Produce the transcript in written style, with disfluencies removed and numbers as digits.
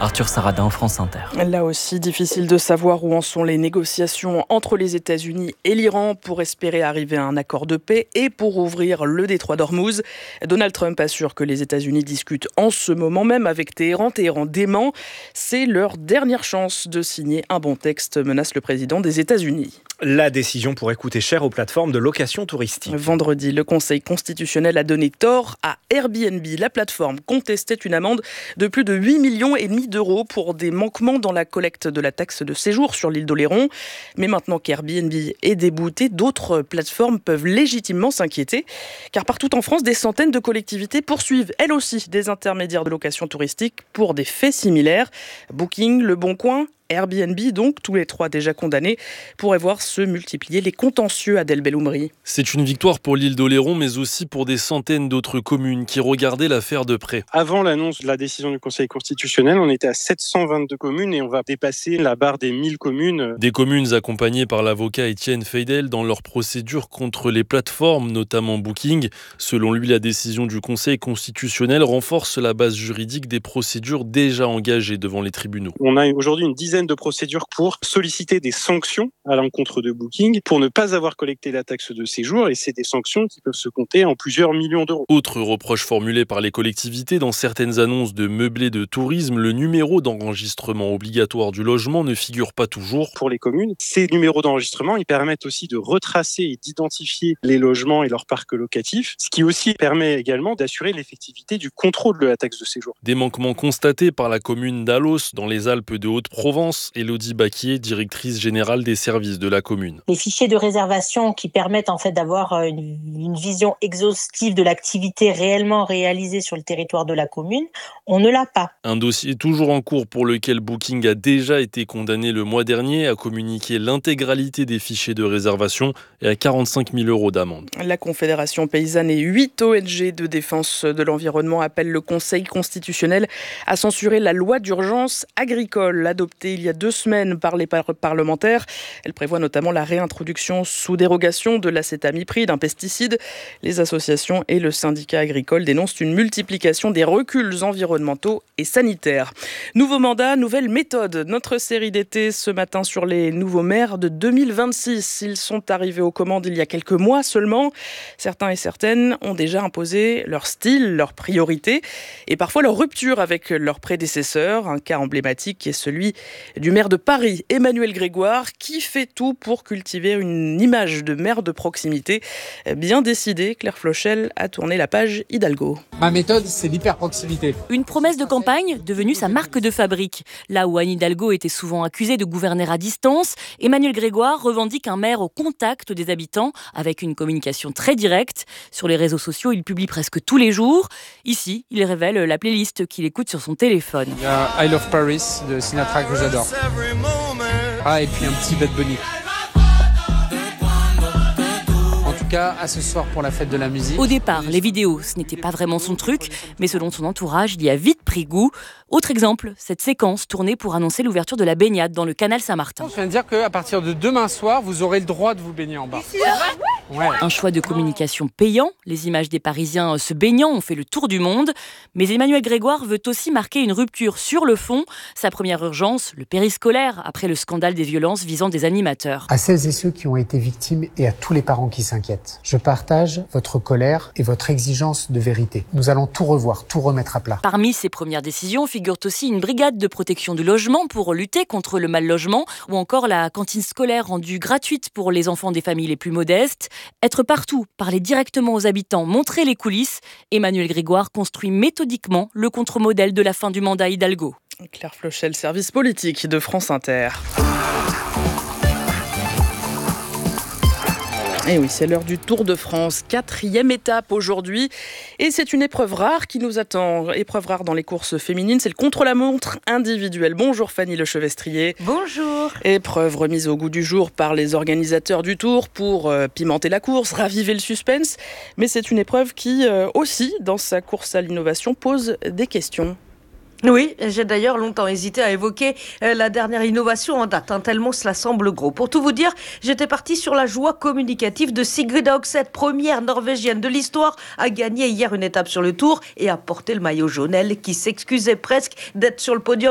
Arthur Saradin, France Inter. Là aussi, difficile de savoir où en sont les négociations entre les États-Unis et l'Iran pour espérer arriver à un accord de paix et pour ouvrir le détroit d'Ormuz. Donald Trump assure que les États-Unis discutent en ce moment même avec Téhéran. Téhéran dément. C'est leur dernière chance de signer un bon texte, menace le président des États-Unis. La décision pourrait coûter cher aux plateformes de location touristique. Vendredi, le Conseil constitutionnel a donné tort à Airbnb. La plateforme contestait une amende de plus de 8,5 millions d'euros pour des manquements dans la collecte de la taxe de séjour sur l'île d'Oléron. Mais maintenant qu'Airbnb est débouté, d'autres plateformes peuvent légitimement s'inquiéter. Car partout en France, des centaines de collectivités poursuivent elles aussi des intermédiaires de location touristique pour des faits similaires. Booking, Le Bon Coin, Airbnb, donc, tous les trois déjà condamnés, pourraient voir se multiplier les contentieux, Adèle Belloumri. C'est une victoire pour l'île d'Oléron, mais aussi pour des centaines d'autres communes qui regardaient l'affaire de près. Avant l'annonce de la décision du Conseil constitutionnel, on était à 722 communes et on va dépasser la barre des 1000 communes. Des communes accompagnées par l'avocat Étienne Feydel dans leur procédure contre les plateformes, notamment Booking. Selon lui, la décision du Conseil constitutionnel renforce la base juridique des procédures déjà engagées devant les tribunaux. On a aujourd'hui une dizaine de procédures pour solliciter des sanctions à l'encontre de Booking pour ne pas avoir collecté la taxe de séjour, et c'est des sanctions qui peuvent se compter en plusieurs millions d'euros. Autre reproche formulé par les collectivités dans certaines annonces de meublés de tourisme, le numéro d'enregistrement obligatoire du logement ne figure pas toujours. Pour les communes, ces numéros d'enregistrement, ils permettent aussi de retracer et d'identifier les logements et leur parc locatif, ce qui aussi permet également d'assurer l'effectivité du contrôle de la taxe de séjour. Des manquements constatés par la commune d'Alos dans les Alpes de Haute-Provence. Élodie Baquier, directrice générale des services de la commune. Les fichiers de réservation qui permettent en fait d'avoir une vision exhaustive de l'activité réellement réalisée sur le territoire de la commune, on ne l'a pas. Un dossier toujours en cours pour lequel Booking a déjà été condamné le mois dernier à communiquer l'intégralité des fichiers de réservation et à 45 000 € d'amende. La Confédération paysanne et 8 ONG de défense de l'environnement appellent le Conseil constitutionnel à censurer la loi d'urgence agricole adoptée il y a 2 semaines par les parlementaires. Elle prévoit notamment la réintroduction sous dérogation de l'acétamipride, un pesticide. Les associations et le syndicat agricole dénoncent une multiplication des reculs environnementaux et sanitaires. Nouveau mandat, nouvelle méthode. Notre série d'été ce matin sur les nouveaux maires de 2026. Ils sont arrivés aux commandes il y a quelques mois seulement. Certains et certaines ont déjà imposé leur style, leurs priorités et parfois leur rupture avec leurs prédécesseurs. Un cas emblématique est celui du maire de Paris, Emmanuel Grégoire, qui fait tout pour cultiver une image de maire de proximité. Bien décidé, Claire Flochel a tourné la page Hidalgo. Ma méthode, c'est l'hyper-proximité. Une promesse de campagne devenue sa marque de fabrique. Là où Anne Hidalgo était souvent accusée de gouverner à distance, Emmanuel Grégoire revendique un maire au contact des habitants, avec une communication très directe. Sur les réseaux sociaux, il publie presque tous les jours. Ici, il révèle la playlist qu'il écoute sur son téléphone. Il y a I Love Paris de Sinatra que j'adore. Ah, et puis un petit Bad Bunny. En tout cas, à ce soir pour la fête de la musique. Au départ, les vidéos, ce n'était pas vraiment son truc, mais selon son entourage, il y a vite pris goût. Autre exemple, cette séquence tournée pour annoncer l'ouverture de la baignade dans le canal Saint-Martin. Je viens de dire qu'à partir de demain soir, vous aurez le droit de vous baigner en bas. Ouais. Un choix de communication payant. Les images des Parisiens se baignant ont fait le tour du monde. Mais Emmanuel Grégoire veut aussi marquer une rupture sur le fond. Sa première urgence, le périscolaire, après le scandale des violences visant des animateurs. À celles et ceux qui ont été victimes et à tous les parents qui s'inquiètent, je partage votre colère et votre exigence de vérité. Nous allons tout revoir, tout remettre à plat. Parmi ces premières décisions figure aussi une brigade de protection du logement pour lutter contre le mal-logement ou encore la cantine scolaire rendue gratuite pour les enfants des familles les plus modestes. Être partout, parler directement aux habitants, montrer les coulisses. Emmanuel Grégoire construit méthodiquement le contre-modèle de la fin du mandat Hidalgo. Claire Flochel, service politique de France Inter. Et oui, c'est l'heure du Tour de France, 4e étape aujourd'hui. Et c'est une épreuve rare qui nous attend. Épreuve rare dans les courses féminines, c'est le contre-la-montre individuel. Bonjour Fanny Lechevestrier. Bonjour. Épreuve remise au goût du jour par les organisateurs du Tour pour pimenter la course, raviver le suspense. Mais c'est une épreuve qui aussi, dans sa course à l'innovation, pose des questions. Oui, j'ai d'ailleurs longtemps hésité à évoquer la dernière innovation en date, tellement cela semble gros. Pour tout vous dire, j'étais partie sur la joie communicative de Sigrid Høgseth, première norvégienne de l'histoire, à gagner hier une étape sur le Tour et à porter le maillot jaune, elle qui s'excusait presque d'être sur le podium